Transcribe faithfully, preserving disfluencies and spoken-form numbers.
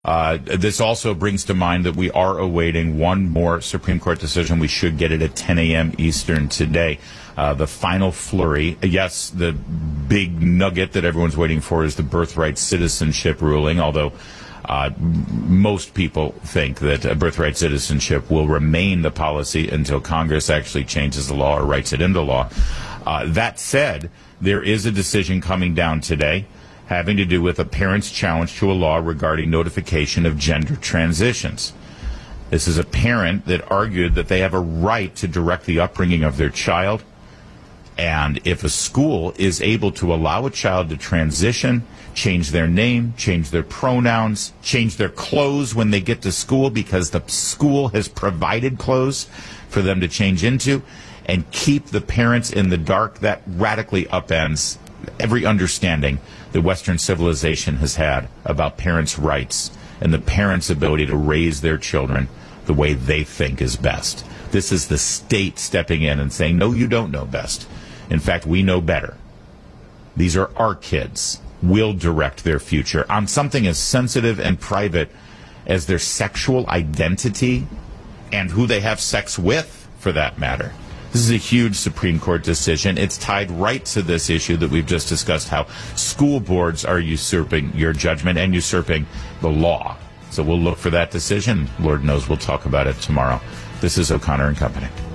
Uh, this also brings to mind that we are awaiting one more Supreme Court decision. We should get it at ten a.m. Eastern today. Uh, the final flurry. Yes, the big nugget that everyone's waiting for is the birthright citizenship ruling, although uh, most people think that uh, birthright citizenship will remain the policy until Congress actually changes the law or writes it into law. Uh, that said, there is a decision coming down today having to do with a parent's challenge to a law regarding notification of gender transitions. This is a parent that argued that they have a right to direct the upbringing of their child, and if a school is able to allow a child to transition, change their name, change their pronouns, change their clothes when they get to school because the school has provided clothes for them to change into, and keep the parents in the dark, that radically upends every understanding that Western civilization has had about parents' rights and the parents' ability to raise their children the way they think is best. This is the state stepping in and saying, no, you don't know best. In fact, we know better. These are our kids. We'll direct their future on something as sensitive and private as their sexual identity and who they have sex with, for that matter. This is a huge Supreme Court decision. It's tied right to this issue that we've just discussed, how school boards are usurping your judgment and usurping the law. So we'll look for that decision. Lord knows we'll talk about it tomorrow. This is O'Connor and Company.